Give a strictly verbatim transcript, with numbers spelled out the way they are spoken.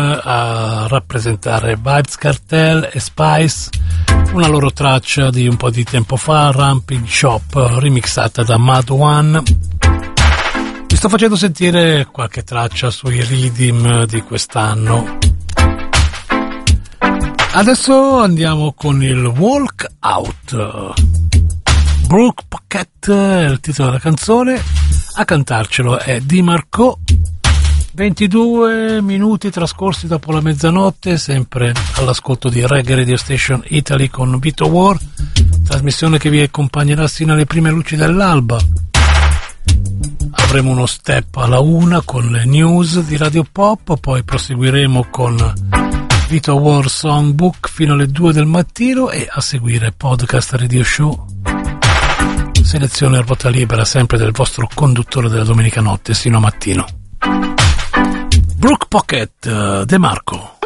a rappresentare Vybz Kartel e Spice, una loro traccia di un po' di tempo fa, Ramping Shop, remixata da Mad One. Vi sto facendo sentire qualche traccia sui Riddim di quest'anno. Adesso andiamo con il Walk Out. Brooke Pocket è il titolo della canzone, a cantarcelo è Di Marco. ventidue minuti trascorsi dopo la mezzanotte, sempre all'ascolto di Reggae Radio Station Italy con Vito War, trasmissione che vi accompagnerà sino alle prime luci dell'alba. Avremo uno step alla una con le news di Radio Pop, poi proseguiremo con Vito War Songbook fino alle due del mattino e a seguire Podcast Radio Show, selezione a ruota libera sempre del vostro conduttore della domenica notte sino a mattino. Brooke Pocket, De Marco.